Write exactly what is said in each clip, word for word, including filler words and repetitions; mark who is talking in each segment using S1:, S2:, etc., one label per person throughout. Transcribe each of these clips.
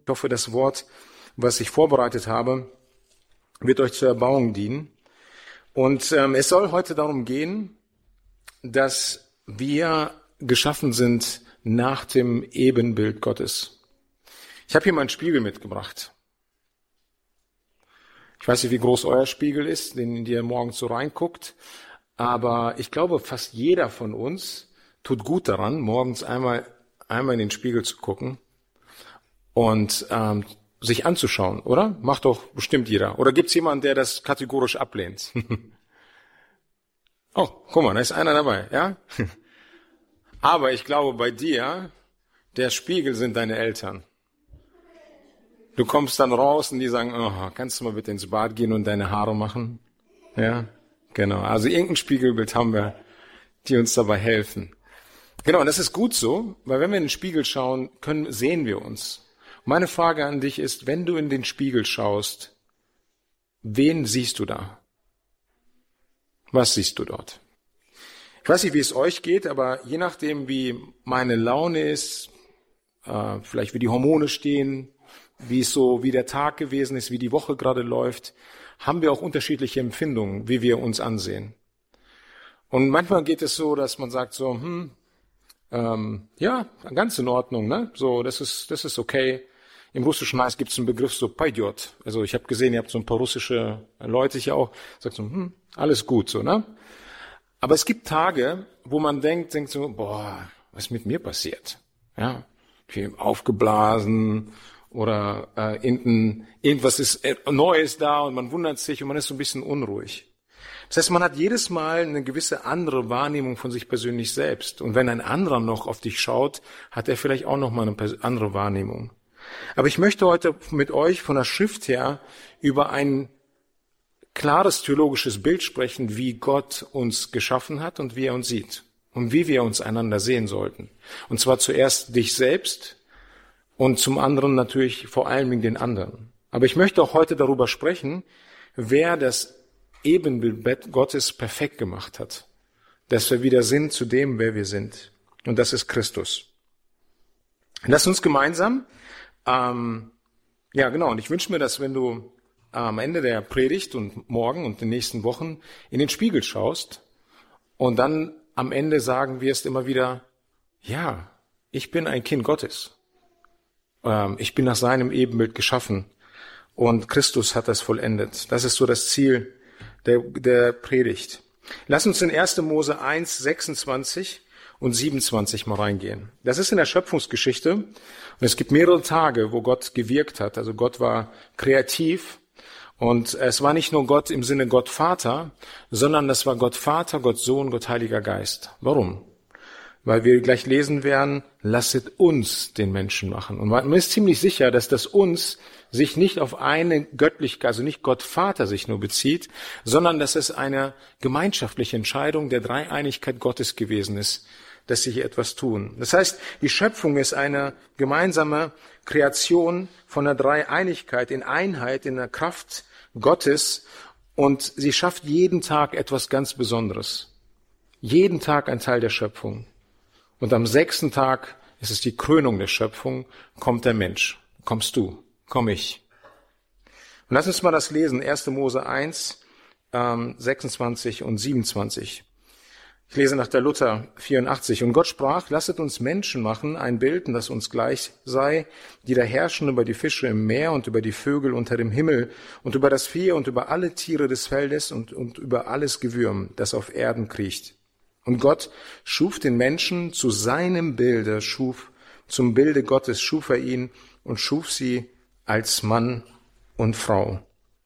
S1: Ich hoffe, das Wort, was ich vorbereitet habe, wird euch zur Erbauung dienen. Und ähm, es soll heute darum gehen, dass wir geschaffen sind nach dem Ebenbild Gottes. Ich habe hier mal einen Spiegel mitgebracht. Ich weiß nicht, wie groß euer Spiegel ist, in den ihr morgens so reinguckt, aber ich glaube, fast jeder von uns tut gut daran, morgens einmal einmal in den Spiegel zu gucken und ähm, sich anzuschauen, oder? Macht doch bestimmt jeder. Oder gibt's jemanden, der das kategorisch ablehnt? Oh, guck mal, da ist einer dabei, ja? Aber ich glaube, bei dir, der Spiegel sind deine Eltern. Du kommst dann raus und die sagen, oh, kannst du mal bitte ins Bad gehen und deine Haare machen? Ja, genau. Also irgendein Spiegelbild haben wir, die uns dabei helfen. Genau, und das ist gut so, weil wenn wir in den Spiegel schauen, können, sehen wir uns. Meine Frage an dich ist, wenn du in den Spiegel schaust, wen siehst du da? Was siehst du dort? Ich weiß nicht, wie es euch geht, aber je nachdem, wie meine Laune ist, äh, vielleicht wie die Hormone stehen, wie es so, wie der Tag gewesen ist, wie die Woche gerade läuft, haben wir auch unterschiedliche Empfindungen, wie wir uns ansehen. Und manchmal geht es so, dass man sagt so, hm, ähm, ja, ganz in Ordnung, ne? So, das ist, das ist okay. Im Russischen heißt, gibt es einen Begriff so Paidiot. Also ich habe gesehen, ihr habt so ein paar russische Leute hier auch, sagt so, hm, alles gut, so, ne? Aber es gibt Tage, wo man denkt, denkt so, boah, was ist mit mir passiert? Ja, viel aufgeblasen oder äh, irgendein, irgendwas ist äh, Neues da und man wundert sich und man ist so ein bisschen unruhig. Das heißt, man hat jedes Mal eine gewisse andere Wahrnehmung von sich persönlich selbst. Und wenn ein anderer noch auf dich schaut, hat er vielleicht auch noch mal eine andere Wahrnehmung. Aber ich möchte heute mit euch von der Schrift her über ein klares theologisches Bild sprechen, wie Gott uns geschaffen hat und wie er uns sieht und wie wir uns einander sehen sollten. Und zwar zuerst dich selbst und zum anderen natürlich vor allem den anderen. Aber ich möchte auch heute darüber sprechen, wer das Ebenbild Gottes perfekt gemacht hat, dass wir wieder sind zu dem, wer wir sind. Und das ist Christus. Lass uns gemeinsam, ähm, ja genau, und ich wünsche mir, dass wenn du am Ende der Predigt und morgen und den nächsten Wochen in den Spiegel schaust und dann am Ende sagen wirst immer wieder, ja, ich bin ein Kind Gottes. Ähm, ich bin nach seinem Ebenbild geschaffen und Christus hat das vollendet. Das ist so das Ziel der, der Predigt. Lass uns in erster Mose eins, sechsundzwanzig und siebenundzwanzig mal reingehen. Das ist in der Schöpfungsgeschichte und es gibt mehrere Tage, wo Gott gewirkt hat. Also Gott war kreativ. Und es war nicht nur Gott im Sinne Gott Vater, sondern das war Gott Vater, Gott Sohn, Gott Heiliger Geist. Warum? Weil wir gleich lesen werden, lasset uns den Menschen machen. Und man ist ziemlich sicher, dass das uns sich nicht auf eine Göttlichkeit, also nicht Gott Vater sich nur bezieht, sondern dass es eine gemeinschaftliche Entscheidung der Dreieinigkeit Gottes gewesen ist, dass sie hier etwas tun. Das heißt, die Schöpfung ist eine gemeinsame Kreation von der Dreieinigkeit in Einheit, in der Kraft Gottes und sie schafft jeden Tag etwas ganz Besonderes. Jeden Tag ein Teil der Schöpfung. Und am sechsten Tag ist es die Krönung der Schöpfung, kommt der Mensch. Kommst du, komm ich. Und lass uns mal das lesen, erster Mose eins, ähm, sechsundzwanzig und siebenundzwanzig. Ich lese nach der Luther vierundachtzig. Und Gott sprach, lasset uns Menschen machen, ein Bild, das uns gleich sei, die da herrschen über die Fische im Meer und über die Vögel unter dem Himmel und über das Vieh und über alle Tiere des Feldes und, und über alles Gewürm, das auf Erden kriecht. Und Gott schuf den Menschen zu seinem Bilde, schuf, zum Bilde Gottes schuf er ihn und schuf sie als Mann und Frau.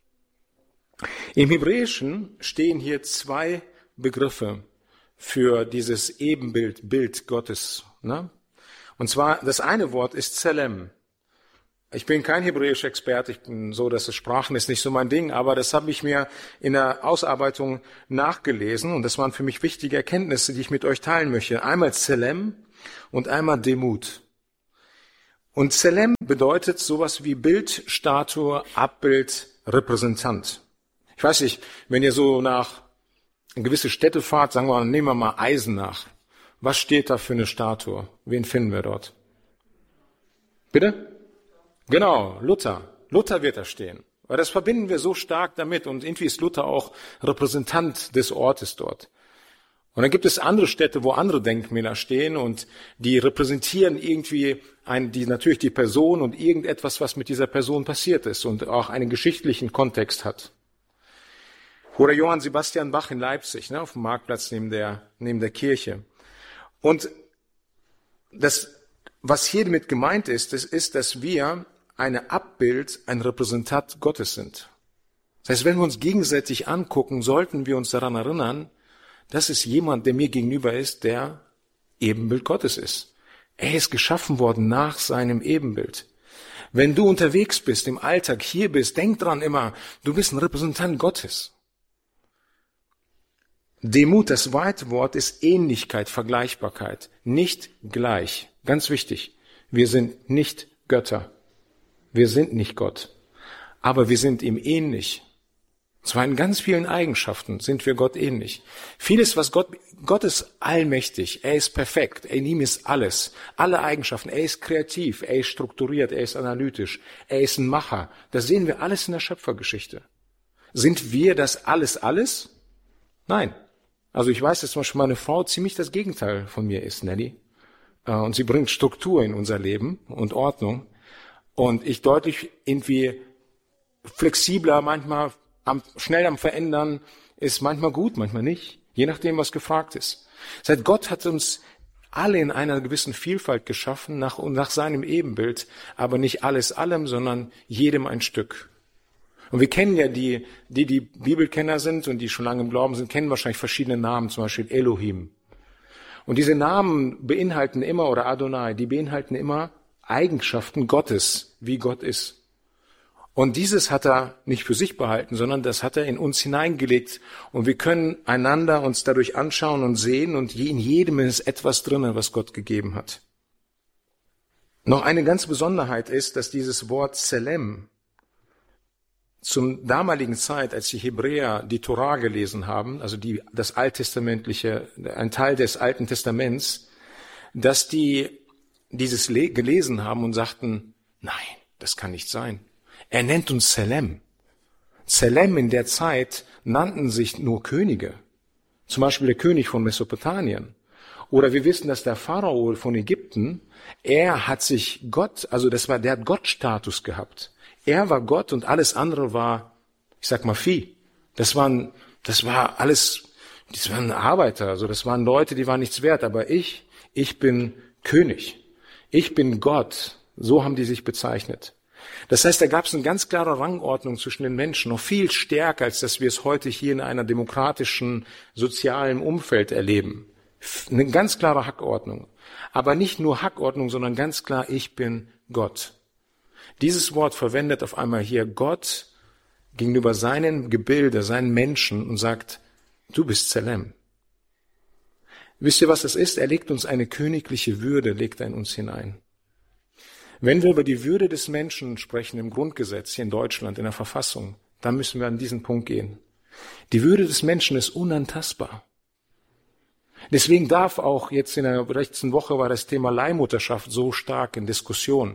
S1: Im Hebräischen stehen hier zwei Begriffe für dieses Ebenbild, Bild Gottes. Ne? Und zwar, das eine Wort ist Tselem. Ich bin kein hebräischer Experte, ich bin so, dass das Sprachen ist nicht so mein Ding, aber das habe ich mir in der Ausarbeitung nachgelesen und das waren für mich wichtige Erkenntnisse, die ich mit euch teilen möchte. Einmal Tselem und einmal Demut. Und Tselem bedeutet sowas wie Bild, Statue, Abbild, Repräsentant. Ich weiß nicht, wenn ihr so nach eine gewisse Städte fahrt, sagen wir, nehmen wir mal Eisenach. Was steht da für eine Statue? Wen finden wir dort? Bitte? Genau, Luther. Luther wird da stehen. Weil das verbinden wir so stark damit und irgendwie ist Luther auch Repräsentant des Ortes dort. Und dann gibt es andere Städte, wo andere Denkmäler stehen und die repräsentieren irgendwie ein, die, natürlich die Person und irgendetwas, was mit dieser Person passiert ist und auch einen geschichtlichen Kontext hat. Oder Johann Sebastian Bach in Leipzig, ne, auf dem Marktplatz neben der, neben der Kirche. Und das, was hier damit gemeint ist, das ist, dass wir eine Abbild, ein Repräsentant Gottes sind. Das heißt, wenn wir uns gegenseitig angucken, sollten wir uns daran erinnern, das ist jemand, der mir gegenüber ist, der Ebenbild Gottes ist. Er ist geschaffen worden nach seinem Ebenbild. Wenn du unterwegs bist, im Alltag, hier bist, denk dran immer, du bist ein Repräsentant Gottes. Demut, das zweite Wort, ist Ähnlichkeit, Vergleichbarkeit, nicht gleich. Ganz wichtig, wir sind nicht Götter. Wir sind nicht Gott. Aber wir sind ihm ähnlich. Zwar in ganz vielen Eigenschaften sind wir Gott ähnlich. Vieles, was Gott, Gott ist allmächtig, er ist perfekt, in ihm ist alles, alle Eigenschaften, er ist kreativ, er ist strukturiert, er ist analytisch, er ist ein Macher. Das sehen wir alles in der Schöpfergeschichte. Sind wir das alles, alles? Nein. Also ich weiß, dass zum Beispiel meine Frau ziemlich das Gegenteil von mir ist, Nelly. Und sie bringt Struktur in unser Leben und Ordnung. Und ich deutlich irgendwie flexibler, manchmal am, schnell am Verändern, ist manchmal gut, manchmal nicht, je nachdem, was gefragt ist. Seit Gott hat uns alle in einer gewissen Vielfalt geschaffen, nach, nach seinem Ebenbild, aber nicht alles allem, sondern jedem ein Stück. Und wir kennen ja die, die, die Bibelkenner sind und die schon lange im Glauben sind, kennen wahrscheinlich verschiedene Namen, zum Beispiel Elohim. Und diese Namen beinhalten immer, oder Adonai, die beinhalten immer Eigenschaften Gottes, wie Gott ist. Und dieses hat er nicht für sich behalten, sondern das hat er in uns hineingelegt. Und wir können einander uns dadurch anschauen und sehen und in jedem ist etwas drin, was Gott gegeben hat. Noch eine ganz Besonderheit ist, dass dieses Wort Tselem zum damaligen Zeit, als die Hebräer die Torah gelesen haben, also die, das alttestamentliche, ein Teil des Alten Testaments, dass die dieses gelesen haben und sagten, nein, das kann nicht sein. Er nennt uns Tselem. Tselem in der Zeit nannten sich nur Könige. Zum Beispiel der König von Mesopotamien. Oder wir wissen, dass der Pharao von Ägypten, er hat sich Gott, also das war, der hat Gottstatus gehabt. Er war Gott und alles andere war, ich sag mal, Vieh. Das waren, das war alles, das waren Arbeiter, also das waren Leute, die waren nichts wert. Aber ich, ich bin König. Ich bin Gott. So haben die sich bezeichnet. Das heißt, da gab es eine ganz klare Rangordnung zwischen den Menschen, noch viel stärker, als dass wir es heute hier in einer demokratischen, sozialen Umfeld erleben. Eine ganz klare Hackordnung. Aber nicht nur Hackordnung, sondern ganz klar, ich bin Gott. Dieses Wort verwendet auf einmal hier Gott gegenüber seinen Gebilde, seinen Menschen und sagt, du bist Tselem. Wisst ihr, was das ist? Er legt uns eine königliche Würde, legt er in uns hinein. Wenn wir über die Würde des Menschen sprechen im Grundgesetz hier in Deutschland, in der Verfassung, dann müssen wir an diesen Punkt gehen. Die Würde des Menschen ist unantastbar. Deswegen darf auch jetzt in der letzten Woche war das Thema Leihmutterschaft so stark in Diskussion.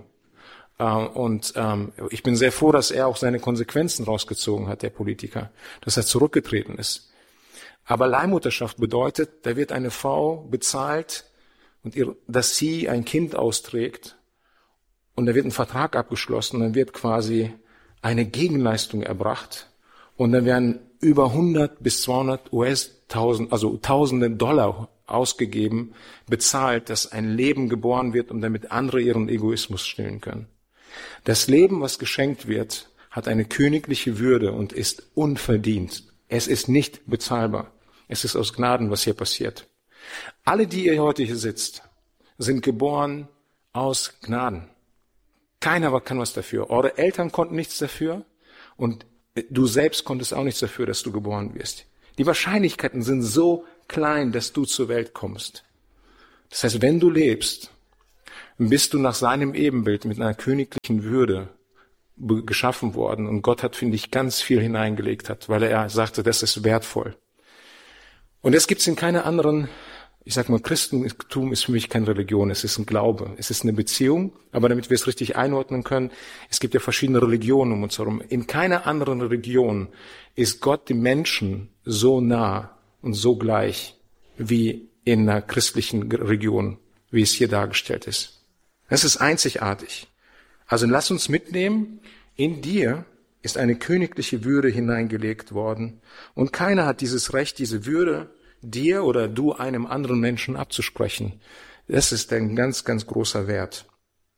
S1: Und ich bin sehr froh, dass er auch seine Konsequenzen rausgezogen hat, der Politiker, dass er zurückgetreten ist. Aber Leihmutterschaft bedeutet, da wird eine Frau bezahlt, und ihr, dass sie ein Kind austrägt, und da wird ein Vertrag abgeschlossen, und dann wird quasi eine Gegenleistung erbracht, und dann werden über hundert bis zweihundert U S-Tausend, also Tausende Dollar ausgegeben, bezahlt, dass ein Leben geboren wird, und damit andere ihren Egoismus stillen können. Das Leben, was geschenkt wird, hat eine königliche Würde und ist unverdient. Es ist nicht bezahlbar. Es ist aus Gnaden, was hier passiert. Alle, die ihr heute hier sitzt, sind geboren aus Gnaden. Keiner kann was dafür. Eure Eltern konnten nichts dafür und du selbst konntest auch nichts dafür, dass du geboren wirst. Die Wahrscheinlichkeiten sind so klein, dass du zur Welt kommst. Das heißt, wenn du lebst, bist du nach seinem Ebenbild mit einer königlichen Würde geschaffen worden. Und Gott hat, finde ich, ganz viel hineingelegt hat, weil er sagte, das ist wertvoll. Und das gibt's in keiner anderen Ich sage mal, Christentum ist für mich keine Religion, es ist ein Glaube, es ist eine Beziehung, aber damit wir es richtig einordnen können, es gibt ja verschiedene Religionen um uns herum. In keiner anderen Religion ist Gott dem Menschen so nah und so gleich wie in einer christlichen Religion, wie es hier dargestellt ist. Das ist einzigartig. Also lass uns mitnehmen, in dir ist eine königliche Würde hineingelegt worden und keiner hat dieses Recht, diese Würde dir oder du einem anderen Menschen abzusprechen. Das ist ein ganz, ganz großer Wert.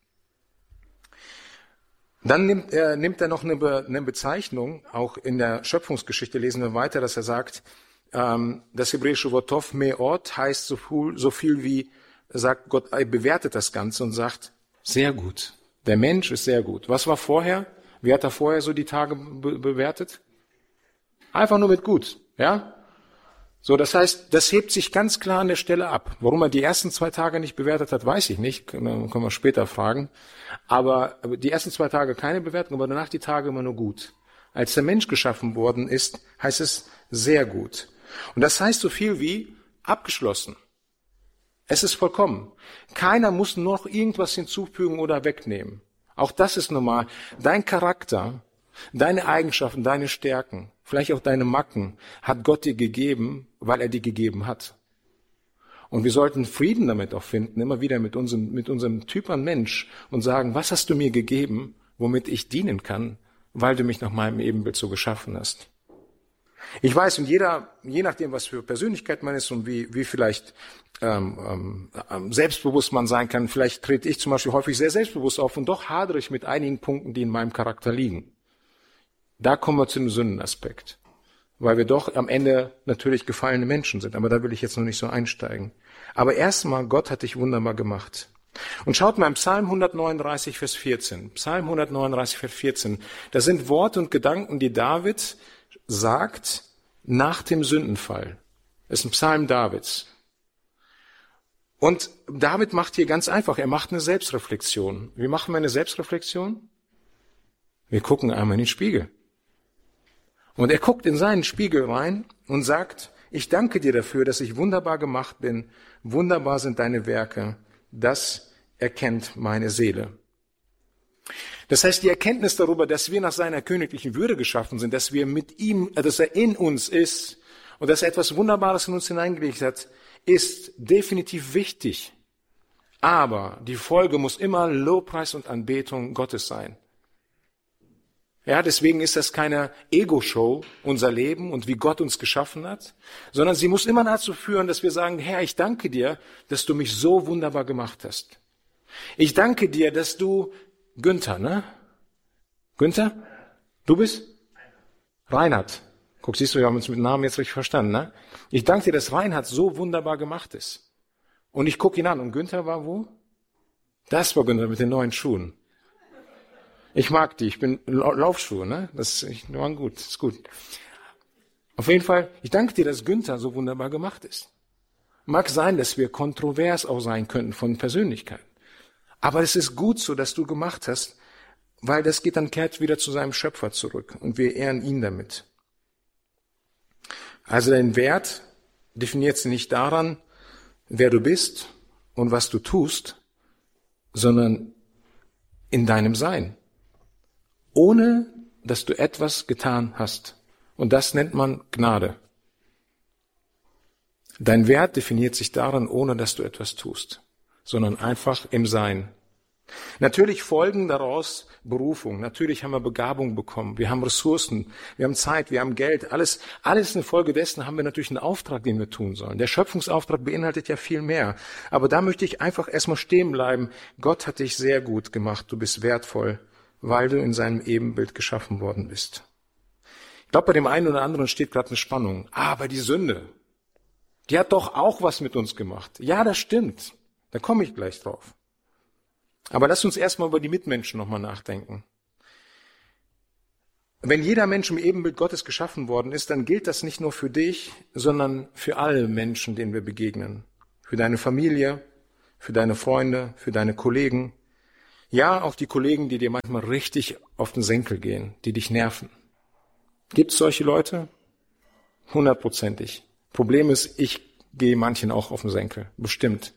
S1: Dann nimmt er, nimmt er noch eine, Be, eine Bezeichnung, auch in der Schöpfungsgeschichte lesen wir weiter, dass er sagt, ähm, das hebräische Wort Tov Me'ot heißt so viel, so viel wie, sagt Gott, er bewertet das Ganze und sagt, sehr gut. Der Mensch ist sehr gut. Was war vorher? Wie hat er vorher so die Tage be- bewertet? Einfach nur mit gut, ja? So, das heißt, das hebt sich ganz klar an der Stelle ab. Warum er die ersten zwei Tage nicht bewertet hat, weiß ich nicht. Können wir später fragen. Aber die ersten zwei Tage keine Bewertung, aber danach die Tage immer nur gut. Als der Mensch geschaffen worden ist, heißt es sehr gut. Und das heißt so viel wie abgeschlossen. Es ist vollkommen. Keiner muss noch irgendwas hinzufügen oder wegnehmen. Auch das ist normal. Dein Charakter, deine Eigenschaften, deine Stärken, vielleicht auch deine Macken, hat Gott dir gegeben, weil er dir gegeben hat. Und wir sollten Frieden damit auch finden, immer wieder mit unserem, mit unserem Typ an Mensch und sagen, was hast du mir gegeben, womit ich dienen kann, weil du mich nach meinem Ebenbild so geschaffen hast. Ich weiß, und jeder, je nachdem, was für Persönlichkeit man ist und wie, wie vielleicht ähm, ähm, selbstbewusst man sein kann, vielleicht trete ich zum Beispiel häufig sehr selbstbewusst auf und doch hadere ich mit einigen Punkten, die in meinem Charakter liegen. Da kommen wir zu dem Sündenaspekt, weil wir doch am Ende natürlich gefallene Menschen sind, aber da will ich jetzt noch nicht so einsteigen. Aber erstmal, Gott hat dich wunderbar gemacht. Und schaut mal im Psalm hundertneununddreißig, Vers vierzehn. Psalm hundertneununddreißig, Vers vierzehn. Da sind Worte und Gedanken, die David sagt nach dem Sündenfall. Das ist ein Psalm Davids. Und David macht hier ganz einfach, er macht eine Selbstreflexion. Wie machen wir eine Selbstreflexion? Wir gucken einmal in den Spiegel. Und er guckt in seinen Spiegel rein und sagt, ich danke dir dafür, dass ich wunderbar gemacht bin. Wunderbar sind deine Werke. Das erkennt meine Seele. Das heißt, die Erkenntnis darüber, dass wir nach seiner königlichen Würde geschaffen sind, dass wir mit ihm, dass er in uns ist und dass er etwas Wunderbares in uns hineingelegt hat, ist definitiv wichtig. Aber die Folge muss immer Lobpreis und Anbetung Gottes sein. Ja, deswegen ist das keine Ego-Show, unser Leben und wie Gott uns geschaffen hat, sondern sie muss immer dazu führen, dass wir sagen, Herr, ich danke dir, dass du mich so wunderbar gemacht hast. Ich danke dir, dass du Günther, ne? Günther? Du bist? Reinhard. Guck, siehst du, wir haben uns mit Namen jetzt richtig verstanden, ne? Ich danke dir, dass Reinhard so wunderbar gemacht ist. Und ich gucke ihn an. Und Günther war wo? Das war Günther mit den neuen Schuhen. Ich mag die. Ich bin Laufschuhe, ne? Das ist, waren gut. Das ist gut. Auf jeden Fall, ich danke dir, dass Günther so wunderbar gemacht ist. Mag sein, dass wir kontrovers auch sein könnten von Persönlichkeit. Aber es ist gut so, dass du gemacht hast, weil das geht dann kehrt wieder zu seinem Schöpfer zurück und wir ehren ihn damit. Also dein Wert definiert sich nicht daran, wer du bist und was du tust, sondern in deinem Sein. Ohne, dass du etwas getan hast. Und das nennt man Gnade. Dein Wert definiert sich daran, ohne dass du etwas tust, sondern einfach im Sein. Natürlich folgen daraus Berufung. Natürlich haben wir Begabung bekommen. Wir haben Ressourcen. Wir haben Zeit. Wir haben Geld. Alles, alles eine Folge dessen haben wir natürlich einen Auftrag, den wir tun sollen. Der Schöpfungsauftrag beinhaltet ja viel mehr. Aber da möchte ich einfach erstmal stehen bleiben. Gott hat dich sehr gut gemacht. Du bist wertvoll, weil du in seinem Ebenbild geschaffen worden bist. Ich glaube, bei dem einen oder anderen steht gerade eine Spannung. Ah, aber die Sünde, die hat doch auch was mit uns gemacht. Ja, das stimmt. Da komme ich gleich drauf. Aber lass uns erstmal über die Mitmenschen nochmal nachdenken. Wenn jeder Mensch im Ebenbild Gottes geschaffen worden ist, dann gilt das nicht nur für dich, sondern für alle Menschen, denen wir begegnen. Für deine Familie, für deine Freunde, für deine Kollegen. Ja, auch die Kollegen, die dir manchmal richtig auf den Senkel gehen, die dich nerven. Gibt es solche Leute? Hundertprozentig. Problem ist, ich gehe manchen auch auf den Senkel, bestimmt.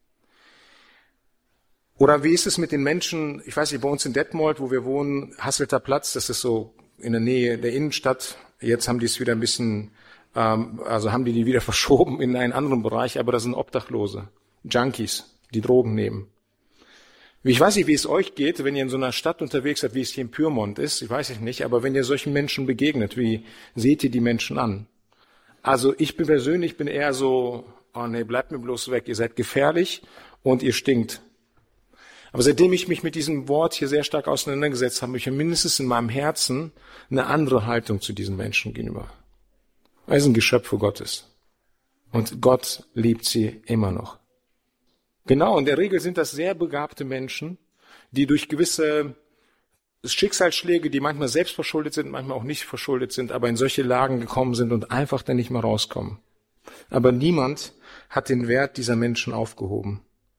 S1: Oder wie ist es mit den Menschen, ich weiß nicht, bei uns in Detmold, wo wir wohnen, Hasselter Platz, das ist so in der Nähe der Innenstadt. Jetzt haben die es wieder ein bisschen, ähm, also haben die die wieder verschoben in einen anderen Bereich, aber das sind Obdachlose, Junkies, die Drogen nehmen. Ich weiß nicht, wie es euch geht, wenn ihr in so einer Stadt unterwegs seid, wie es hier in Pyrmont ist, ich weiß nicht, aber wenn ihr solchen Menschen begegnet, wie seht ihr die Menschen an? Also ich bin persönlich bin eher so, oh nee, bleibt mir bloß weg, ihr seid gefährlich und ihr stinkt. Aber seitdem ich mich mit diesem Wort hier sehr stark auseinandergesetzt habe, habe ich mindestens in meinem Herzen eine andere Haltung zu diesen Menschen gegenüber. Weil sie sind Geschöpfe Gottes. Und Gott liebt sie immer noch. Genau, in der Regel sind das sehr begabte Menschen, die durch gewisse Schicksalsschläge, die manchmal selbst verschuldet sind, manchmal auch nicht verschuldet sind, aber in solche Lagen gekommen sind und einfach dann nicht mehr rauskommen. Aber niemand hat den Wert dieser Menschen aufgehoben.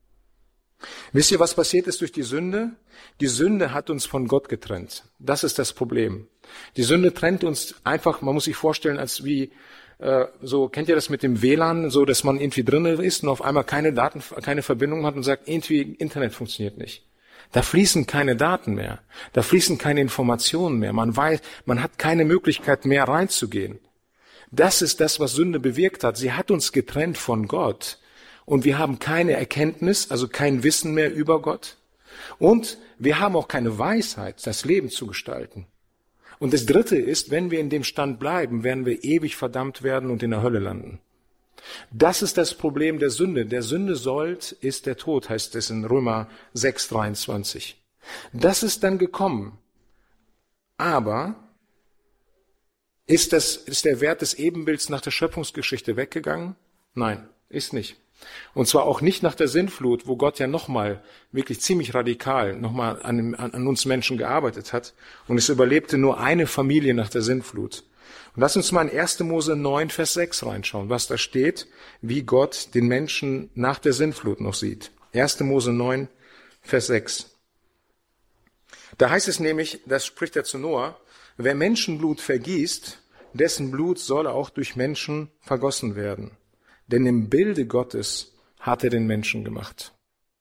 S1: Wisst ihr, was passiert ist durch die Sünde? Die Sünde hat uns von Gott getrennt. Das ist das Problem. Die Sünde trennt uns einfach, man muss sich vorstellen, als wie so, kennt ihr das mit dem W L A N, so, dass man irgendwie drinnen ist und auf einmal keine Daten, keine Verbindung hat und sagt, irgendwie Internet funktioniert nicht. Da fließen keine Daten mehr. Da fließen keine Informationen mehr. Man weiß, man hat keine Möglichkeit mehr reinzugehen. Das ist das, was Sünde bewirkt hat. Sie hat uns getrennt von Gott und wir haben keine Erkenntnis, also kein Wissen mehr über Gott und wir haben auch keine Weisheit, das Leben zu gestalten. Und das Dritte ist, wenn wir in dem Stand bleiben, werden wir ewig verdammt werden und in der Hölle landen. Das ist das Problem der Sünde. Der Sünde Sold ist der Tod, heißt es in Römer sechs dreiundzwanzig. Das ist dann gekommen. Aber ist, das, ist der Wert des Ebenbilds nach der Schöpfungsgeschichte weggegangen? Nein, ist nicht. Und zwar auch nicht nach der Sintflut, wo Gott ja nochmal wirklich ziemlich radikal nochmal an, an, an uns Menschen gearbeitet hat. Und es überlebte nur eine Familie nach der Sintflut. Und lass uns mal in erster Mose neun, Vers sechs reinschauen, was da steht, wie Gott den Menschen nach der Sintflut noch sieht. erster Mose neun, Vers sechs. Da heißt es nämlich, das spricht er zu Noah, wer Menschenblut vergießt, dessen Blut soll auch durch Menschen vergossen werden. Denn im Bilde Gottes hat er den Menschen gemacht.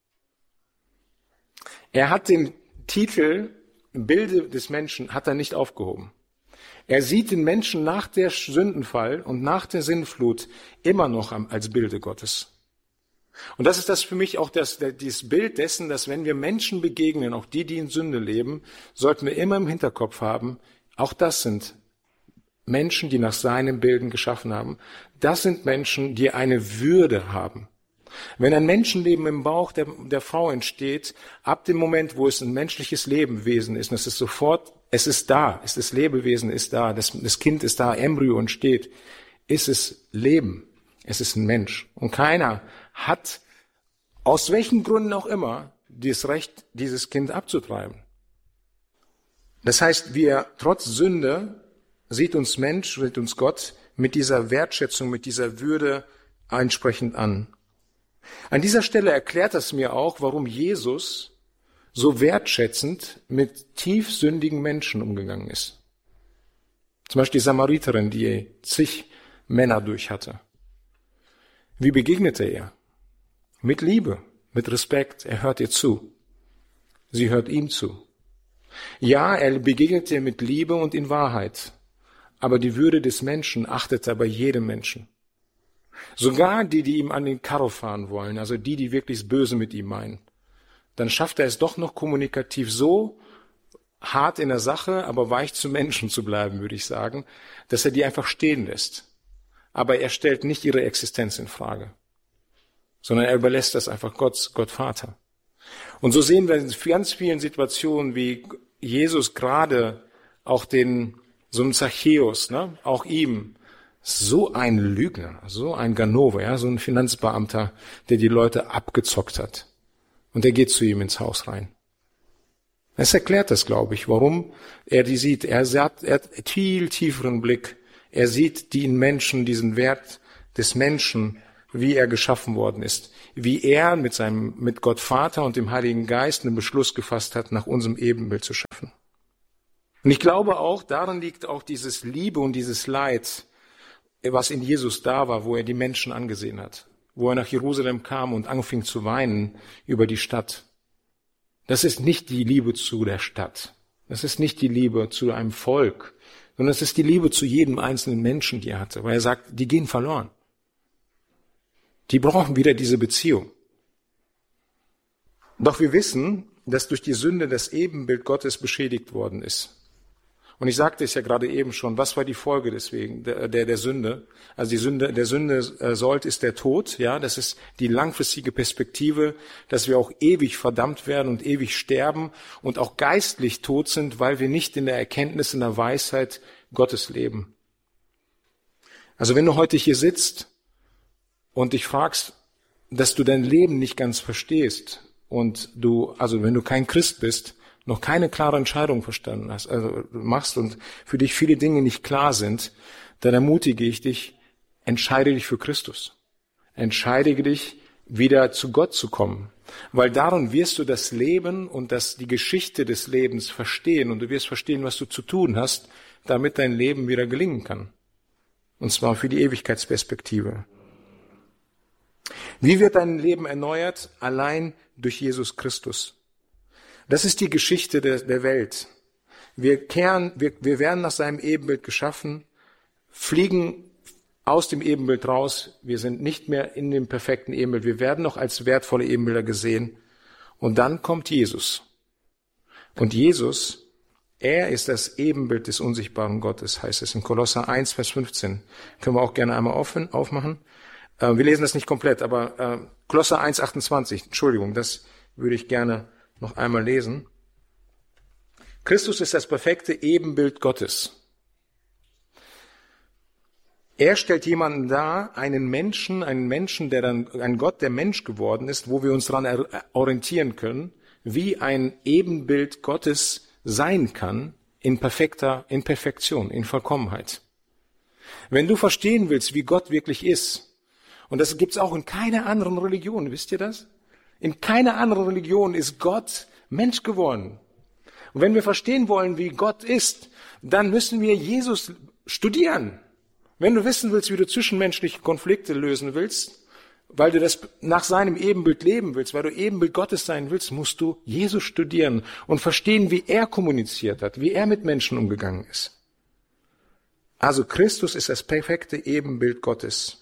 S1: Er hat den Titel Bilde des Menschen hat er nicht aufgehoben. Er sieht den Menschen nach der Sündenfall und nach der Sintflut immer noch als Bilde Gottes. Und das ist das für mich auch das, dieses Bild dessen, dass wenn wir Menschen begegnen, auch die, die in Sünde leben, sollten wir immer im Hinterkopf haben, auch das sind Menschen, die nach seinem Bilden geschaffen haben. Das sind Menschen, die eine Würde haben. Wenn ein Menschenleben im Bauch der, der Frau entsteht, ab dem Moment, wo es ein menschliches Lebewesen ist, und es ist sofort, es ist da, es ist Lebewesen, ist da, das, das Kind ist da, Embryo entsteht, ist es Leben, es ist ein Mensch. Und keiner hat, aus welchen Gründen auch immer, das Recht, dieses Kind abzutreiben. Das heißt, wir trotz Sünde sieht uns Mensch, sieht uns Gott mit dieser Wertschätzung, mit dieser Würde entsprechend an. An dieser Stelle erklärt das mir auch, warum Jesus so wertschätzend mit tiefsündigen Menschen umgegangen ist. Zum Beispiel die Samariterin, die zig Männer durch hatte. Wie begegnete er? Mit Liebe, mit Respekt. Er hört ihr zu. Sie hört ihm zu. Ja, er begegnete ihr mit Liebe und in Wahrheit. Aber die Würde des Menschen achtet er bei jedem Menschen. Sogar die, die ihm an den Karro fahren wollen, also die, die wirklich das Böse mit ihm meinen. Dann schafft er es doch noch kommunikativ so hart in der Sache, aber weich zu Menschen zu bleiben, würde ich sagen, dass er die einfach stehen lässt. Aber er stellt nicht ihre Existenz in Frage, sondern er überlässt das einfach Gott, Gott Vater. Und so sehen wir in ganz vielen Situationen, wie Jesus gerade auch den, so einen Zachäus, ne, auch ihm, so ein Lügner, so ein Ganove, ja, so ein Finanzbeamter, der die Leute abgezockt hat. Und er geht zu ihm ins Haus rein. Es erklärt das, glaube ich, warum er die sieht. Er hat, er hat viel tieferen Blick. Er sieht den Menschen, diesen Wert des Menschen, wie er geschaffen worden ist. Wie er mit seinem, mit Gott Vater und dem Heiligen Geist einen Beschluss gefasst hat, nach unserem Ebenbild zu schaffen. Und ich glaube auch, darin liegt auch dieses Liebe und dieses Leid. was in Jesus da war, wo er die Menschen angesehen hat, wo er nach Jerusalem kam und anfing zu weinen über die Stadt. Das ist nicht die Liebe zu der Stadt. Das ist nicht die Liebe zu einem Volk, sondern es ist die Liebe zu jedem einzelnen Menschen, die er hatte, weil er sagt, die gehen verloren. Die brauchen wieder diese Beziehung. Doch wir wissen, dass durch die Sünde das Ebenbild Gottes beschädigt worden ist. Und ich sagte es ja gerade eben schon, was war die Folge deswegen, der, der, der Sünde? Also die Sünde, der Sünde äh, Sold ist der Tod, ja, das ist die langfristige Perspektive, dass wir auch ewig verdammt werden und ewig sterben und auch geistlich tot sind, weil wir nicht in der Erkenntnis, in der Weisheit Gottes leben. Also wenn du heute hier sitzt und dich fragst, dass du dein Leben nicht ganz verstehst und du, also wenn du kein Christ bist, noch keine klare Entscheidung verstanden hast, also machst und für dich viele Dinge nicht klar sind, dann ermutige ich dich, entscheide dich für Christus. Entscheide dich, wieder zu Gott zu kommen. Weil darin wirst du das Leben und das, die Geschichte des Lebens verstehen und du wirst verstehen, was du zu tun hast, damit dein Leben wieder gelingen kann. Und zwar für die Ewigkeitsperspektive. Wie wird dein Leben erneuert? Allein durch Jesus Christus. Das ist die Geschichte der, der Welt. Wir kehren, wir, wir werden nach seinem Ebenbild geschaffen, fliegen aus dem Ebenbild raus. Wir sind nicht mehr in dem perfekten Ebenbild. Wir werden noch als wertvolle Ebenbilder gesehen. Und dann kommt Jesus. Und Jesus, er ist das Ebenbild des unsichtbaren Gottes, heißt es in Kolosser eins, Vers fünfzehn. Können wir auch gerne einmal offen, aufmachen. Äh, wir lesen das nicht komplett, aber äh, Kolosser eins, achtundzwanzig, Entschuldigung, das würde ich gerne noch einmal lesen. Christus ist das perfekte Ebenbild Gottes. Er stellt jemanden dar, einen Menschen, einen Menschen, der dann, ein Gott, der Mensch geworden ist, wo wir uns daran orientieren können, wie ein Ebenbild Gottes sein kann, in perfekter, in Perfektion, in Vollkommenheit. Wenn du verstehen willst, wie Gott wirklich ist, und das gibt's auch in keiner anderen Religion, wisst ihr das? In keiner anderen Religion ist Gott Mensch geworden. Und wenn wir verstehen wollen, wie Gott ist, dann müssen wir Jesus studieren. Wenn du wissen willst, wie du zwischenmenschliche Konflikte lösen willst, weil du das nach seinem Ebenbild leben willst, weil du Ebenbild Gottes sein willst, musst du Jesus studieren und verstehen, wie er kommuniziert hat, wie er mit Menschen umgegangen ist. Also Christus ist das perfekte Ebenbild Gottes.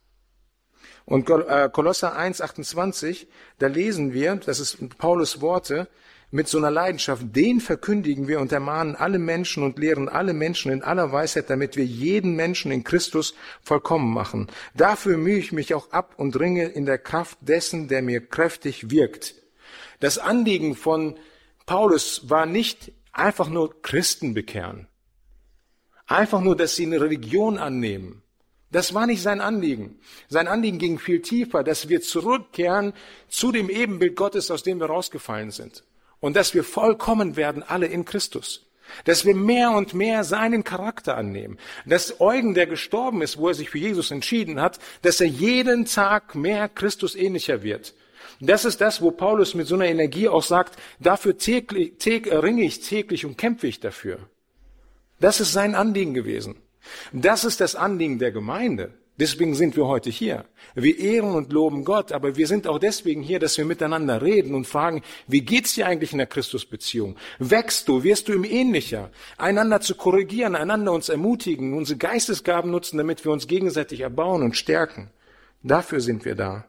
S1: Und Kolosser eins, achtundzwanzig, da lesen wir, das ist Paulus Worte, mit so einer Leidenschaft, den verkündigen wir und ermahnen alle Menschen und lehren alle Menschen in aller Weisheit, damit wir jeden Menschen in Christus vollkommen machen. Dafür mühe ich mich auch ab und ringe in der Kraft dessen, der mir kräftig wirkt. Das Anliegen von Paulus war nicht einfach nur Christen bekehren. Einfach nur, dass sie eine Religion annehmen. Das war nicht sein Anliegen. Sein Anliegen ging viel tiefer, dass wir zurückkehren zu dem Ebenbild Gottes, aus dem wir rausgefallen sind. Und dass wir vollkommen werden, alle in Christus. Dass wir mehr und mehr seinen Charakter annehmen. Dass Eugen, der gestorben ist, wo er sich für Jesus entschieden hat, dass er jeden Tag mehr Christus ähnlicher wird. Das ist das, wo Paulus mit so einer Energie auch sagt, dafür täglich, täglich, ringe ich täglich und kämpfe ich dafür. Das ist sein Anliegen gewesen. Das ist das Anliegen der Gemeinde. Deswegen sind wir heute hier. Wir ehren und loben Gott, aber wir sind auch deswegen hier, dass wir miteinander reden und fragen, wie geht's dir eigentlich in der Christusbeziehung? Wächst du? Wirst du ihm ähnlicher? Einander zu korrigieren, einander uns ermutigen, unsere Geistesgaben nutzen, damit wir uns gegenseitig erbauen und stärken. Dafür sind wir da.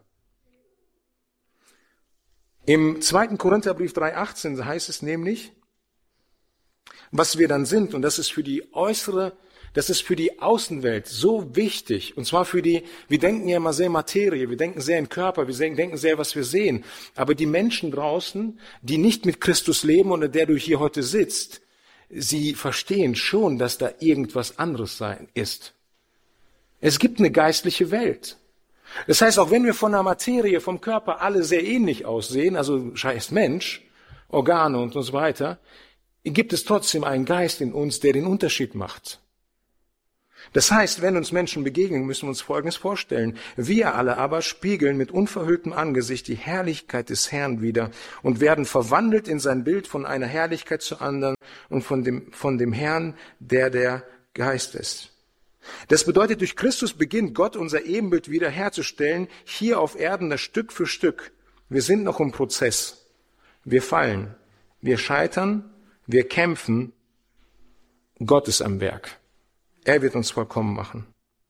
S1: Im zweiten Korintherbrief drei achtzehn heißt es nämlich, was wir dann sind, und das ist für die äußere Das ist für die Außenwelt so wichtig. Und zwar für die, wir denken ja immer sehr Materie, wir denken sehr in Körper, wir denken sehr, was wir sehen. Aber die Menschen draußen, die nicht mit Christus leben und der du hier heute sitzt, sie verstehen schon, dass da irgendwas anderes sein ist. Es gibt eine geistliche Welt. Das heißt, auch wenn wir von der Materie, vom Körper alle sehr ähnlich aussehen, also scheiß Mensch, Organe und so weiter, gibt es trotzdem einen Geist in uns, der den Unterschied macht. Das heißt, wenn uns Menschen begegnen, müssen wir uns Folgendes vorstellen. Wir alle aber spiegeln mit unverhülltem Angesicht die Herrlichkeit des Herrn wider und werden verwandelt in sein Bild von einer Herrlichkeit zur anderen und von dem, von dem Herrn, der der Geist ist. Das bedeutet, durch Christus beginnt Gott unser Ebenbild wiederherzustellen, hier auf Erden das Stück für Stück. Wir sind noch im Prozess. Wir fallen, wir scheitern, wir kämpfen. Gott ist am Werk. Er wird uns vollkommen machen.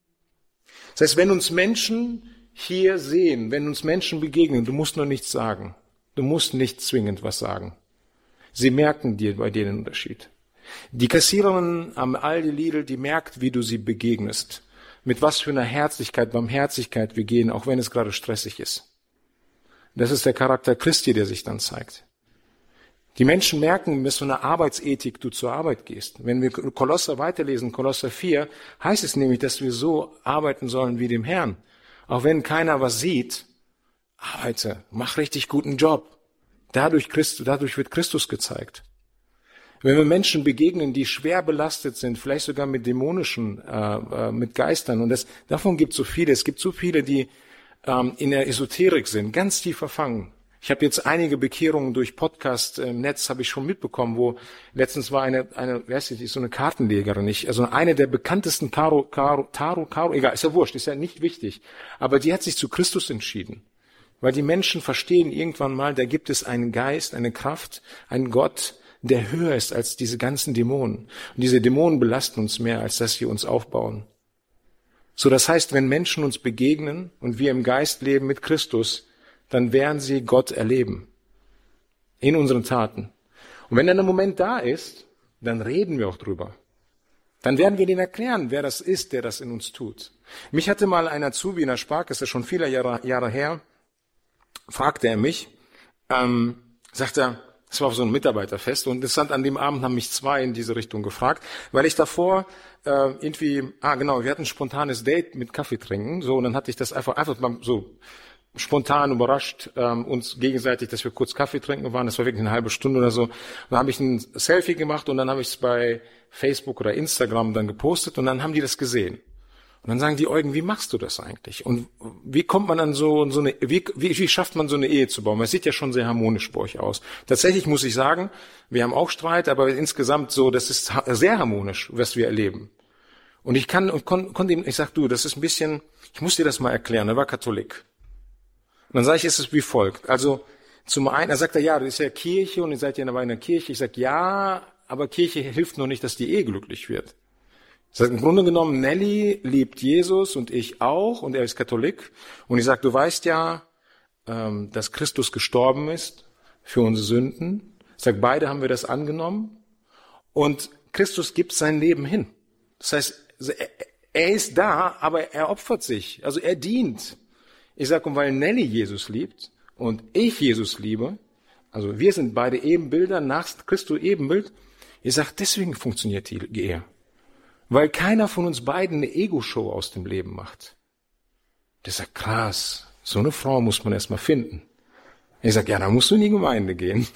S1: Das heißt, wenn uns Menschen hier sehen, wenn uns Menschen begegnen, du musst noch nichts sagen. Du musst nicht zwingend was sagen. Sie merken dir bei dir den Unterschied. Die Kassiererin am Aldi Lidl, die merkt, wie du sie begegnest. Mit was für einer Herzlichkeit, Barmherzigkeit wir gehen, auch wenn es gerade stressig ist. Das ist der Charakter Christi, der sich dann zeigt. Die Menschen merken, mit so einer Arbeitsethik du zur Arbeit gehst. Wenn wir Kolosser weiterlesen, Kolosser vier, heißt es nämlich, dass wir so arbeiten sollen wie dem Herrn. Auch wenn keiner was sieht, arbeite, mach richtig guten Job. Dadurch, Christus, dadurch wird Christus gezeigt. Wenn wir Menschen begegnen, die schwer belastet sind, vielleicht sogar mit dämonischen, äh, mit Geistern, und das, davon gibt es so viele. Es gibt so viele, die ähm, in der Esoterik sind, ganz tief verfangen. Ich habe jetzt einige Bekehrungen durch Podcast im Netz habe ich schon mitbekommen, wo letztens war eine, eine, wer ist die, die ist so eine Kartenlegerin, nicht? Also eine der bekanntesten Karo, Karo, Taro, Karo, egal, ist ja wurscht, ist ja nicht wichtig. Aber die hat sich zu Christus entschieden. Weil die Menschen verstehen irgendwann mal, da gibt es einen Geist, eine Kraft, einen Gott, der höher ist als diese ganzen Dämonen. Und diese Dämonen belasten uns mehr, als dass sie uns aufbauen. So, das heißt, wenn Menschen uns begegnen und wir im Geist leben mit Christus, dann werden sie Gott erleben. In unseren Taten. Und wenn dann ein Moment da ist, dann reden wir auch drüber. Dann werden wir denen erklären, wer das ist, der das in uns tut. Mich hatte mal ein Azubi in der Sparkasse, schon viele Jahre, Jahre her, fragte er mich, ähm, sagt er, es war auf so einem Mitarbeiterfest und interessant, an dem Abend haben mich zwei in diese Richtung gefragt, weil ich davor äh, irgendwie, ah genau, wir hatten ein spontanes Date mit Kaffee trinken, so, und dann hatte ich das einfach, einfach mal so spontan überrascht, ähm, uns gegenseitig, dass wir kurz Kaffee trinken waren, das war wirklich eine halbe Stunde oder so. Und dann habe ich ein Selfie gemacht und dann habe ich es bei Facebook oder Instagram dann gepostet und dann haben die das gesehen. Und dann sagen die, Eugen, wie machst du das eigentlich? Und wie kommt man an so, so eine, wie, wie, wie schafft man so eine Ehe zu bauen? Es sieht ja schon sehr harmonisch bei euch aus. Tatsächlich muss ich sagen, wir haben auch Streit, aber insgesamt so, das ist sehr harmonisch, was wir erleben. Und ich kann, und kon, konnte ihm, ich sag, du, das ist ein bisschen, ich muss dir das mal erklären, er war Katholik. Und dann sage ich, es ist wie folgt. Also, zum einen, er sagt er, ja, das ist ja Kirche und ihr seid ja in einer Kirche. Ich sage, ja, aber Kirche hilft noch nicht, dass die Ehe glücklich wird. Ich sage, im Grunde genommen, Nelly liebt Jesus und ich auch und er ist Katholik. Und ich sage, du weißt ja, ähm, dass Christus gestorben ist für unsere Sünden. Ich sage, beide haben wir das angenommen. Und Christus gibt sein Leben hin. Das heißt, er, er ist da, aber er opfert sich. Also er dient. Ich sage, und weil Nelly Jesus liebt und ich Jesus liebe, also wir sind beide Ebenbilder nach Christus Ebenbild, ich sage, deswegen funktioniert die Ehe. Weil keiner von uns beiden eine Ego-Show aus dem Leben macht. Der sagt, krass, so eine Frau muss man erst mal finden. Ich sage, ja, da musst du in die Gemeinde gehen.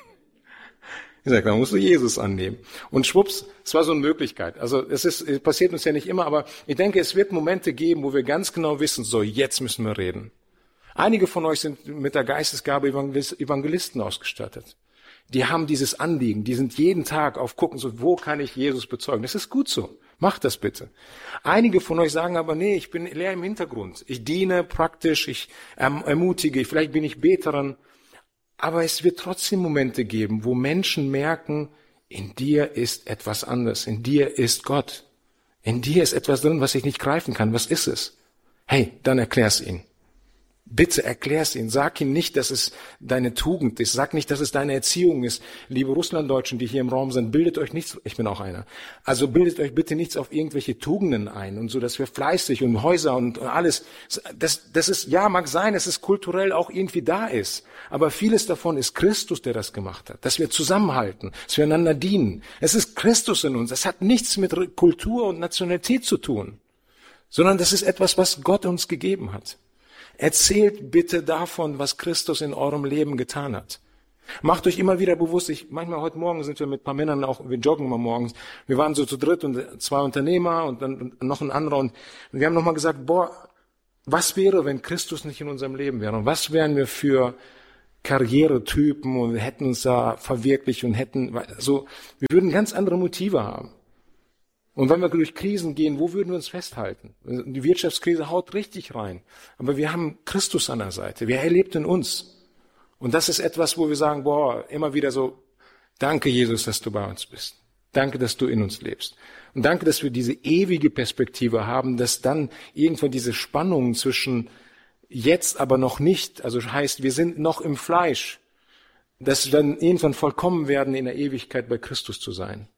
S1: Ich sage, da musst du Jesus annehmen. Und schwupps, es war so eine Möglichkeit. Also es ist, es passiert uns ja nicht immer, aber ich denke, es wird Momente geben, wo wir ganz genau wissen, so jetzt müssen wir reden. Einige von euch sind mit der Geistesgabe Evangelisten ausgestattet. Die haben dieses Anliegen, die sind jeden Tag auf gucken, so wo kann ich Jesus bezeugen. Das ist gut so, macht das bitte. Einige von euch sagen aber, nee, ich bin leer im Hintergrund. Ich diene praktisch, ich erm- ermutige, vielleicht bin ich Beterin. Aber es wird trotzdem Momente geben, wo Menschen merken, in dir ist etwas anderes, in dir ist Gott. In dir ist etwas drin, was ich nicht greifen kann. Was ist es? Hey, dann erklär's ihnen. Bitte erklär's ihnen. Sag ihnen nicht, dass es deine Tugend ist. Sag nicht, dass es deine Erziehung ist. Liebe Russlanddeutschen, die hier im Raum sind, bildet euch nichts, ich bin auch einer, also bildet euch bitte nichts auf irgendwelche Tugenden ein und so, dass wir fleißig und Häuser und alles, das, das ist, ja, mag sein, dass es kulturell auch irgendwie da ist. Aber vieles davon ist Christus, der das gemacht hat. Dass wir zusammenhalten, dass wir einander dienen. Es ist Christus in uns. Es hat nichts mit Kultur und Nationalität zu tun, sondern das ist etwas, was Gott uns gegeben hat. Erzählt bitte davon, was Christus in eurem Leben getan hat. Macht euch immer wieder bewusst, ich, manchmal heute Morgen sind wir mit ein paar Männern auch, wir joggen mal morgens, wir waren so zu dritt und zwei Unternehmer und dann noch ein anderer und wir haben nochmal gesagt, boah, was wäre, wenn Christus nicht in unserem Leben wäre und was wären wir für Karrieretypen und hätten uns da verwirklicht und hätten so, wir würden ganz andere Motive haben. Und wenn wir durch Krisen gehen, wo würden wir uns festhalten? Die Wirtschaftskrise haut richtig rein. Aber wir haben Christus an der Seite. Er lebt in uns. Und das ist etwas, wo wir sagen, boah, immer wieder so, danke Jesus, dass du bei uns bist. Danke, dass du in uns lebst. Und danke, dass wir diese ewige Perspektive haben, dass dann irgendwann diese Spannungen zwischen jetzt aber noch nicht, also heißt, wir sind noch im Fleisch, dass wir dann irgendwann vollkommen werden, in der Ewigkeit bei Christus zu sein.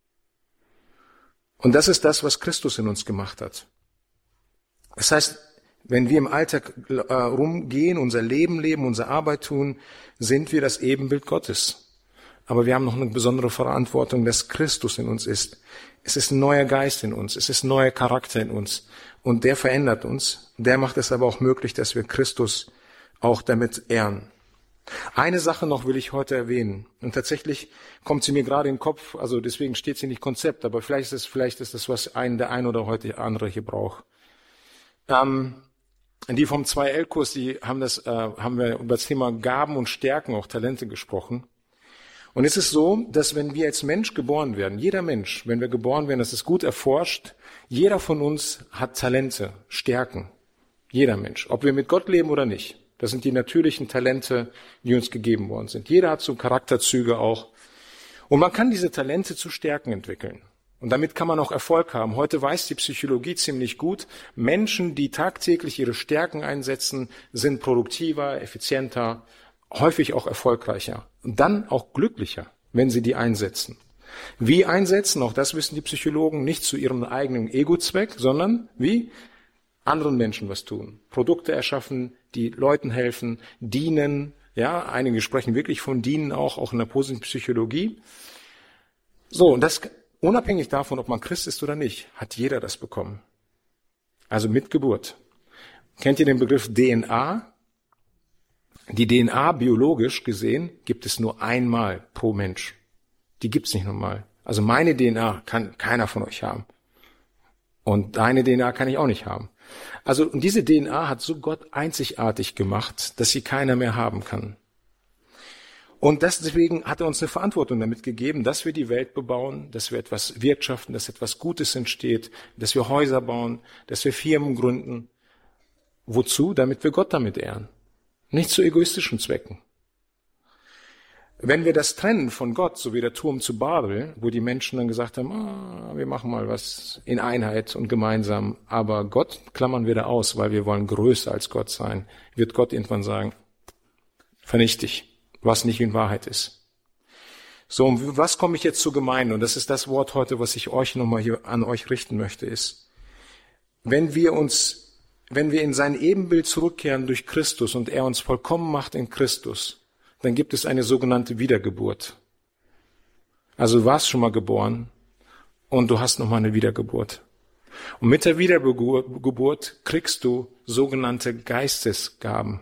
S1: Und das ist das, was Christus in uns gemacht hat. Das heißt, wenn wir im Alltag äh, rumgehen, unser Leben leben, unsere Arbeit tun, sind wir das Ebenbild Gottes. Aber wir haben noch eine besondere Verantwortung, dass Christus in uns ist. Es ist ein neuer Geist in uns, es ist ein neuer Charakter in uns. Und der verändert uns. Der macht es aber auch möglich, dass wir Christus auch damit ehren. Eine Sache noch will ich heute erwähnen. Und tatsächlich kommt sie mir gerade in den Kopf, also deswegen steht sie nicht Konzept, aber vielleicht ist es, vielleicht ist das, was ein, der ein oder heute andere hier braucht. Ähm, die vom zwei L-Kurs, die haben das, äh, haben wir über das Thema Gaben und Stärken, auch Talente gesprochen. Und es ist so, dass wenn wir als Mensch geboren werden, jeder Mensch, wenn wir geboren werden, das ist gut erforscht, jeder von uns hat Talente, Stärken. Jeder Mensch, ob wir mit Gott leben oder nicht. Das sind die natürlichen Talente, die uns gegeben worden sind. Jeder hat so Charakterzüge auch. Und man kann diese Talente zu Stärken entwickeln. Und damit kann man auch Erfolg haben. Heute weiß die Psychologie ziemlich gut, Menschen, die tagtäglich ihre Stärken einsetzen, sind produktiver, effizienter, häufig auch erfolgreicher. Und dann auch glücklicher, wenn sie die einsetzen. Wie einsetzen? Auch das wissen die Psychologen, nicht zu ihrem eigenen Ego-Zweck, sondern wie? Anderen Menschen was tun. Produkte erschaffen, die Leuten helfen, dienen. Ja, einige sprechen wirklich von dienen auch, auch in der positiven Psychologie. So, und das unabhängig davon, ob man Christ ist oder nicht, hat jeder das bekommen. Also mit Geburt. Kennt ihr den Begriff D N A? Die D N A biologisch gesehen gibt es nur einmal pro Mensch. Die gibt's nicht normal. Also meine D N A kann keiner von euch haben. Und deine D N A kann ich auch nicht haben. Also, und diese D N A hat so Gott einzigartig gemacht, dass sie keiner mehr haben kann. Und deswegen hat er uns eine Verantwortung damit gegeben, dass wir die Welt bebauen, dass wir etwas wirtschaften, dass etwas Gutes entsteht, dass wir Häuser bauen, dass wir Firmen gründen. Wozu? Damit wir Gott damit ehren. Nicht zu egoistischen Zwecken. Wenn wir das trennen von Gott, so wie der Turm zu Babel, wo die Menschen dann gesagt haben, ah, wir machen mal was in Einheit und gemeinsam, aber Gott klammern wir da aus, weil wir wollen größer als Gott sein, wird Gott irgendwann sagen, vernichte dich, was nicht in Wahrheit ist. So, und was komme ich jetzt zur Gemeinde? Und das ist das Wort heute, was ich euch nochmal hier an euch richten möchte, ist, wenn wir uns, wenn wir in sein Ebenbild zurückkehren durch Christus und er uns vollkommen macht in Christus, dann gibt es eine sogenannte Wiedergeburt. Also du warst schon mal geboren und du hast nochmal eine Wiedergeburt. Und mit der Wiedergeburt kriegst du sogenannte Geistesgaben.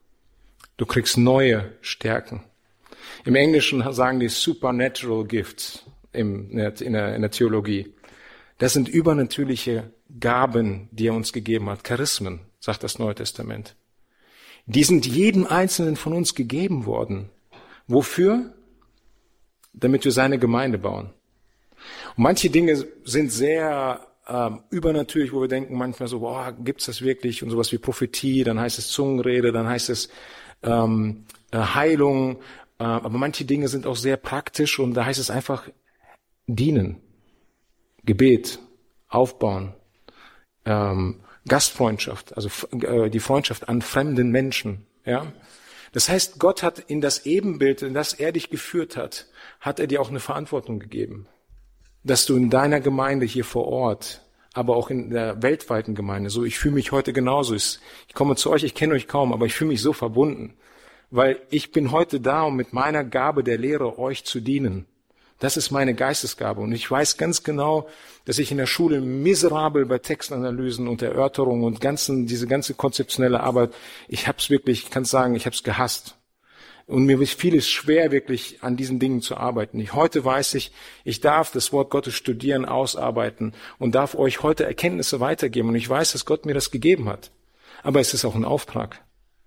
S1: Du kriegst neue Stärken. Im Englischen sagen die Supernatural Gifts in der, in der, in der Theologie. Das sind übernatürliche Gaben, die er uns gegeben hat. Charismen, sagt das Neue Testament. Die sind jedem Einzelnen von uns gegeben worden. Wofür? Damit wir seine Gemeinde bauen. Und manche Dinge sind sehr ähm, übernatürlich, wo wir denken manchmal so, boah, gibt's das wirklich? Und sowas wie Prophetie, dann heißt es Zungenrede, dann heißt es ähm, Heilung. Äh, aber manche Dinge sind auch sehr praktisch und da heißt es einfach dienen, Gebet, aufbauen, ähm, Gastfreundschaft, also äh, die Freundschaft an fremden Menschen. Ja, das heißt, Gott hat in das Ebenbild, in das er dich geführt hat, hat er dir auch eine Verantwortung gegeben, dass du in deiner Gemeinde hier vor Ort, aber auch in der weltweiten Gemeinde, so ich fühle mich heute genauso. Ich komme zu euch, ich kenne euch kaum, aber ich fühle mich so verbunden, weil ich bin heute da, um mit meiner Gabe der Lehre euch zu dienen. Das ist meine Geistesgabe. Und ich weiß ganz genau, dass ich in der Schule miserabel bei Textanalysen und Erörterungen und ganzen, diese ganze konzeptionelle Arbeit, ich habe es wirklich, ich kann sagen, ich habe es gehasst. Und mir fiel es schwer, wirklich an diesen Dingen zu arbeiten. Ich, heute weiß ich, ich darf das Wort Gottes studieren, ausarbeiten und darf euch heute Erkenntnisse weitergeben. Und ich weiß, dass Gott mir das gegeben hat. Aber es ist auch ein Auftrag.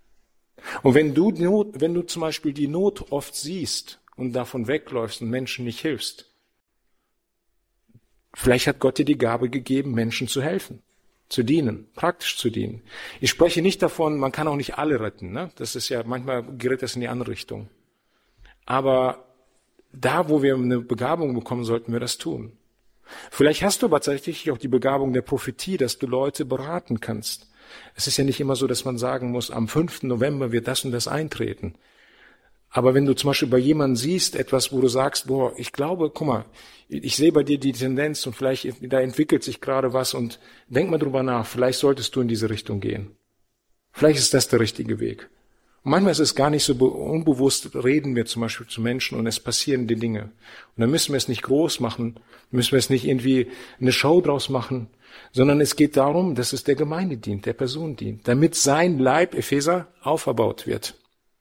S1: Und wenn du, wenn du zum Beispiel die Not oft siehst, und davon wegläufst und Menschen nicht hilfst, Vielleicht hat Gott dir die Gabe gegeben, Menschen zu helfen, zu dienen, praktisch zu dienen. Ich spreche nicht davon, man kann auch nicht alle retten. Ne? Das ist ja, manchmal gerät das in die andere Richtung. Aber da, wo wir eine Begabung bekommen, sollten wir das tun. Vielleicht hast du aber tatsächlich auch die Begabung der Prophetie, dass du Leute beraten kannst. Es ist ja nicht immer so, dass man sagen muss, am fünften November wird das und das eintreten. Aber wenn du zum Beispiel bei jemandem siehst, etwas, wo du sagst, boah, ich glaube, guck mal, ich sehe bei dir die Tendenz und vielleicht, da entwickelt sich gerade was und denk mal drüber nach, vielleicht solltest du in diese Richtung gehen. Vielleicht ist das der richtige Weg. Und manchmal ist es gar nicht so unbewusst, reden wir zum Beispiel zu Menschen und es passieren die Dinge. Und dann müssen wir es nicht groß machen, müssen wir es nicht irgendwie eine Show draus machen, sondern es geht darum, dass es der Gemeinde dient, der Person dient, damit sein Leib, Epheser, auferbaut wird.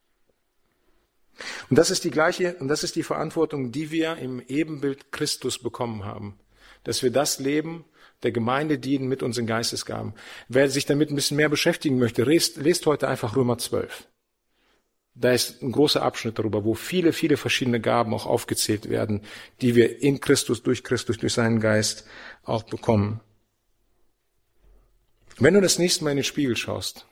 S1: Und das ist die gleiche, und das ist die Verantwortung, die wir im Ebenbild Christus bekommen haben. Dass wir das leben, der Gemeinde dienen mit unseren Geistesgaben. Wer sich damit ein bisschen mehr beschäftigen möchte, lest, lest heute einfach Römer zwölf. Da ist ein großer Abschnitt darüber, wo viele, viele verschiedene Gaben auch aufgezählt werden, die wir in Christus, durch Christus, durch seinen Geist auch bekommen. Wenn du das nächste Mal in den Spiegel schaust,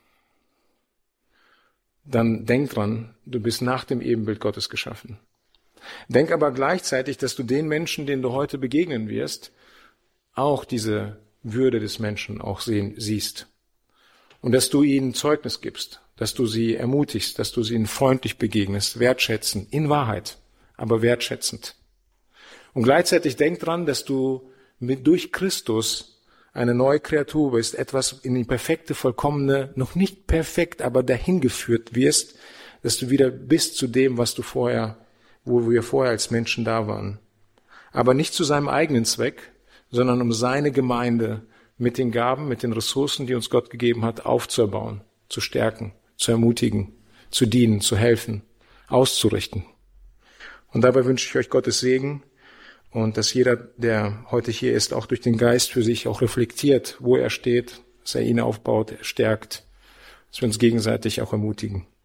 S1: dann denk dran, du bist nach dem Ebenbild Gottes geschaffen. Denk aber gleichzeitig, dass du den Menschen, denen du heute begegnen wirst, auch diese Würde des Menschen auch sehen, siehst. Und dass du ihnen Zeugnis gibst, dass du sie ermutigst, dass du ihnen freundlich begegnest, wertschätzend, in Wahrheit, aber wertschätzend. Und gleichzeitig denk dran, dass du mit durch Christus eine neue Kreatur bist, etwas in die perfekte, vollkommene, noch nicht perfekt, aber dahin geführt wirst, dass du wieder bist zu dem, was du vorher, wo wir vorher als Menschen da waren. Aber nicht zu seinem eigenen Zweck, sondern um seine Gemeinde mit den Gaben, mit den Ressourcen, die uns Gott gegeben hat, aufzubauen, zu stärken, zu ermutigen, zu dienen, zu helfen, auszurichten. Und dabei wünsche ich euch Gottes Segen. Und dass jeder, der heute hier ist, auch durch den Geist für sich auch reflektiert, wo er steht, dass er ihn aufbaut, er stärkt, dass wir uns gegenseitig auch ermutigen.